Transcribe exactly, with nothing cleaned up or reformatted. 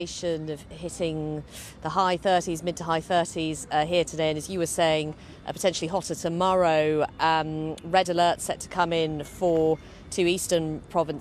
Of hitting the high thirties, mid to high thirties uh, here today, and as you were saying, uh, potentially hotter tomorrow. Um, red alert set to come in for two eastern provinces.